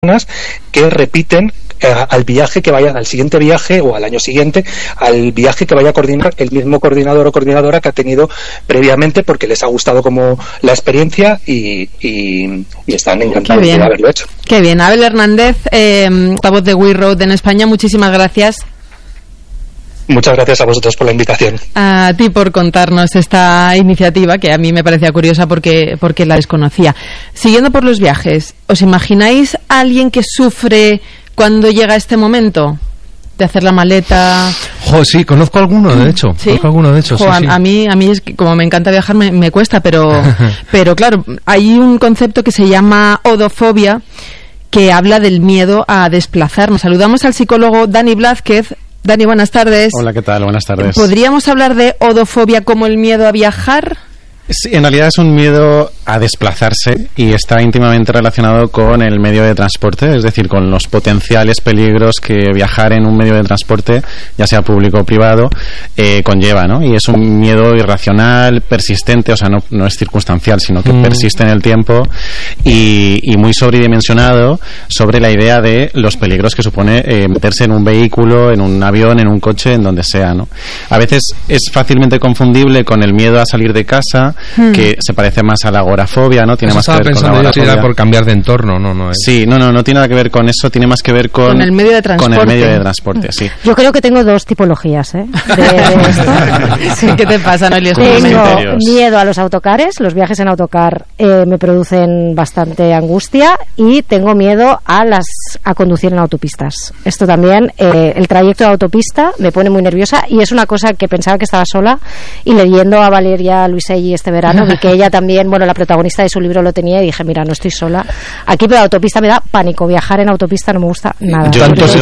que repiten al viaje que vayan, al siguiente viaje o al año siguiente, al viaje que vaya a coordinar el mismo coordinador o coordinadora que ha tenido previamente, porque les ha gustado como la experiencia y están encantados de haberlo hecho. Qué bien. Abel Hernández, portavoz de We Road en España, muchísimas gracias. Muchas gracias a vosotros por la invitación. A ti por contarnos esta iniciativa, que a mí me parecía curiosa porque la desconocía. Siguiendo por los viajes, ¿os imagináis a alguien que sufre cuando llega este momento de hacer la maleta? Sí, conozco alguno, de hecho. ¿Sí? Sí. A mí es que como me encanta viajar me cuesta, pero claro, hay un concepto que se llama odofobia, que habla del miedo a desplazarnos. Saludamos al psicólogo Dani Blázquez. Dani, buenas tardes. Hola, ¿qué tal? Buenas tardes. ¿Podríamos hablar de odofobia como el miedo a viajar? Sí, en realidad es un miedo a desplazarse y está íntimamente relacionado con el medio de transporte, es decir, con los potenciales peligros que viajar en un medio de transporte, ya sea público o privado, conlleva, ¿no? Y es un miedo irracional, persistente, o sea, no es circunstancial, sino que persiste en el tiempo y muy sobredimensionado sobre la idea de los peligros que supone meterse en un vehículo, en un avión, en un coche, en donde sea, ¿no? A veces es fácilmente confundible con el miedo a salir de casa, que se parece más a la agorafobia, ¿no? Tiene más que ver con la agorafobia. Era por cambiar de entorno, no. Sí, no tiene nada que ver con eso, tiene más que ver con el medio de transporte. Con el medio de transporte, sí. Yo creo que tengo dos tipologías, de esto. Sí. ¿Qué te pasa, Noelia? Tengo miedo a los autocares, los viajes en autocar me producen bastante angustia, y tengo miedo a conducir en autopistas. Esto también, el trayecto de autopista me pone muy nerviosa, y es una cosa que pensaba que estaba sola, y leyendo a Valeria Luiselli este verano vi que ella también, la protagonista de su libro lo tenía, y dije, mira, no estoy sola aquí, pero la autopista me da pánico, viajar en autopista no me gusta nada.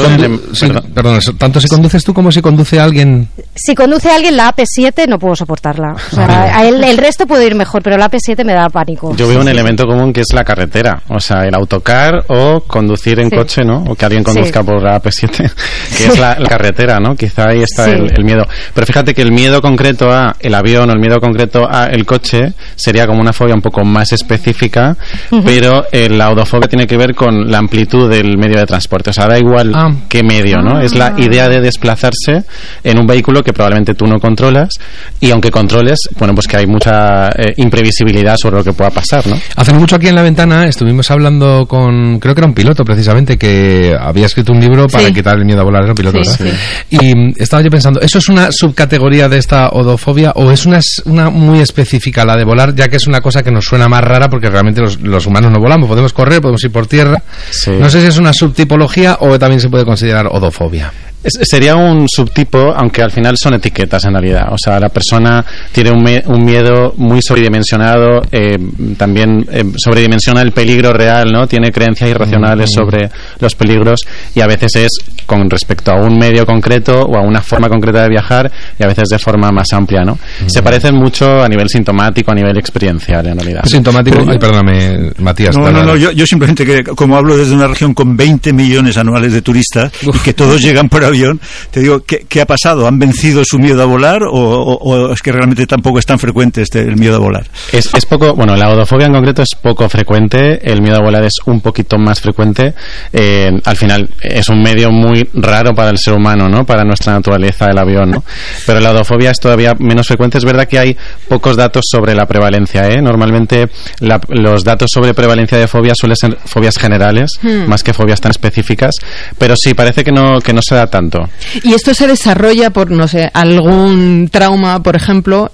Tanto si conduces tú como si conduce alguien. Si conduce alguien, la AP7 no puedo soportarla, o sea, el resto puede ir mejor, pero la AP7 me da pánico. Yo veo un elemento común, que es la carretera, o sea, el autocar o conducir en coche, ¿no? O que alguien conduzca por la AP7, que es la carretera, ¿no? Quizá ahí está el miedo. Pero fíjate que el miedo concreto a el avión o el miedo concreto a el coche sería como una fobia un poco más específica, pero la odofobia tiene que ver con la amplitud del medio de transporte, o sea, da igual qué medio, ¿no? Es la idea de desplazarse en un vehículo que probablemente tú no controlas, y aunque controles, pues que hay mucha imprevisibilidad sobre lo que pueda pasar, ¿no? Hace mucho aquí en La Ventana estuvimos hablando con, creo que era un piloto precisamente, que había escrito un libro para quitar el miedo a volar, era un piloto, ¿verdad? Sí. Y estaba yo pensando, ¿eso es una subcategoría de esta odofobia o es una muy específica, la de volar, ya que es una cosa que nos suena más rara porque realmente los humanos no volamos, podemos correr, podemos ir por tierra? Sí. No sé si es una subtipología o también se puede considerar odofobia. Sería un subtipo, aunque al final son etiquetas en realidad. O sea, la persona tiene un miedo muy sobredimensionado, también sobredimensiona el peligro real, ¿no? Tiene creencias irracionales sobre los peligros, y a veces es con respecto a un medio concreto o a una forma concreta de viajar, y a veces de forma más amplia, ¿no? Se parecen mucho a nivel sintomático, a nivel experiencial, en realidad. Sintomático, perdóname, Matías. No, yo simplemente, que como hablo desde una región con 20 millones anuales de turistas y que todos llegan por avión, te digo, ¿qué ha pasado? ¿Han vencido su miedo a volar o es que realmente tampoco es tan frecuente el miedo a volar? Es poco, la odofobia en concreto es poco frecuente, el miedo a volar es un poquito más frecuente. Al final es un medio muy raro para el ser humano, ¿no? Para nuestra naturaleza, el avión, ¿no? Pero la odofobia es todavía menos frecuente. Es verdad que hay pocos datos sobre la prevalencia, ¿eh? Normalmente los datos sobre prevalencia de fobias suelen ser fobias generales, más que fobias tan específicas, pero sí, parece que no se da tanto. ¿Y esto se desarrolla por, no sé, algún trauma, por ejemplo,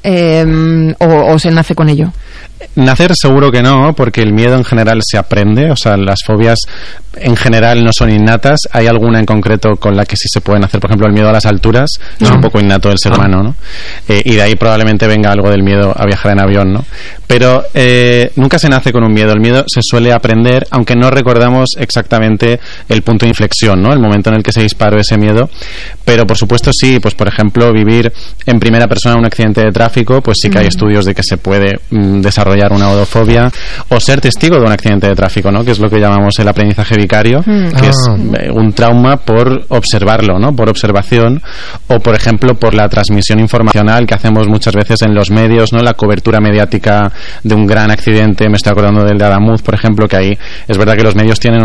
o se nace con ello? Nacer seguro que no, porque el miedo en general se aprende, o sea, las fobias en general no son innatas. Hay alguna en concreto con la que sí se pueden hacer, por ejemplo, el miedo a las alturas, es un poco innato del ser humano, ¿no? Y de ahí probablemente venga algo del miedo a viajar en avión, ¿no? Pero nunca se nace con un miedo, el miedo se suele aprender, aunque no recordamos exactamente el punto de inflexión, ¿no? El momento en el que se disparó ese miedo, pero por supuesto sí, pues por ejemplo, vivir en primera persona un accidente de tráfico, pues sí que hay estudios de que se puede desarrollar una odofobia, o ser testigo de un accidente de tráfico, ¿no? Que es lo que llamamos el aprendizaje vicario, que es un trauma por observarlo, ¿no? Por observación, o por ejemplo por la transmisión informacional que hacemos muchas veces en los medios, ¿no? La cobertura mediática de un gran accidente, me estoy acordando del de Adamuz, por ejemplo, que ahí es verdad que los medios tienen